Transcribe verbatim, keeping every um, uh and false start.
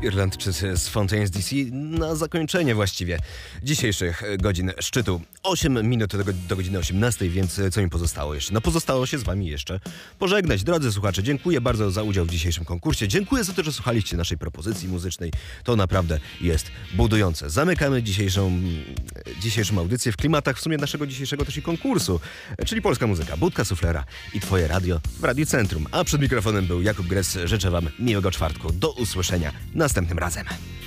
Irlandczycy z Fontaine's D C na zakończenie właściwie dzisiejszych godzin szczytu. osiem minut do, do godziny osiemnastej, więc co mi pozostało jeszcze? No pozostało się z wami jeszcze pożegnać. Drodzy słuchacze, dziękuję bardzo za udział w dzisiejszym konkursie. Dziękuję za to, że słuchaliście naszej propozycji muzycznej. To naprawdę jest budujące. Zamykamy dzisiejszą, dzisiejszą audycję w klimatach w sumie naszego dzisiejszego też i konkursu, czyli polska muzyka, Budka Suflera i Twoje radio w Radiu Centrum. A przed mikrofonem był Jakub Gres. Życzę wam miłego czwartku. Do usłyszenia następnym razem.